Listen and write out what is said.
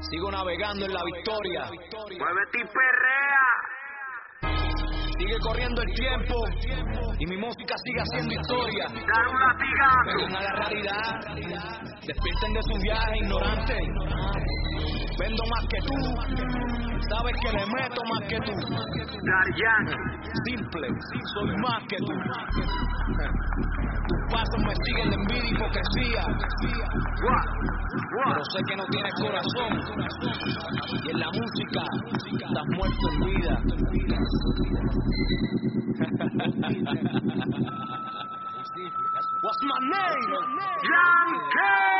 Sigo navegando en la victoria. Muévete y perrea. Sigue corriendo el tiempo y mi música sigue haciendo historia. Dar un latigazo. Vengan a la realidad, despierten de su viaje ignorante. Vendo más que tú, sabes que le meto más que tú. Daryan. Simple, soy más que tú. Tus pasos me siguen de envidia y hipocresía. Pero sé que no tienes corazón. Y en la música estás muerto en vida. What's my name? Yankee.